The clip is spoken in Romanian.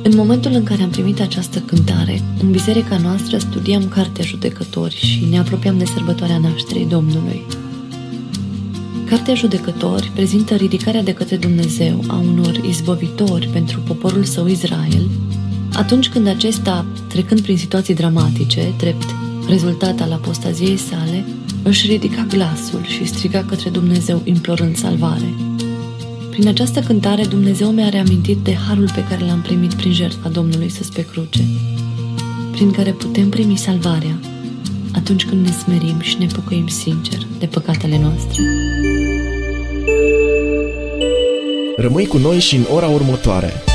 În momentul în care am primit această cântare, în biserica noastră studiam Cartea Judecători și ne apropiam de sărbătoarea nașterii Domnului. Cartea Judecători prezintă ridicarea de către Dumnezeu a unor izbăvitori pentru poporul său Israel, atunci când acesta, trecând prin situații dramatice, drept rezultat al apostaziei sale, își ridica glasul și striga către Dumnezeu implorând salvare. Prin această cântare, Dumnezeu mi-a reamintit de harul pe care l-am primit prin jertfa Domnului Iisus pe cruce, prin care putem primi salvarea atunci când ne smerim și ne pocăim sincer de păcatele noastre. Rămâi cu noi și în ora următoare.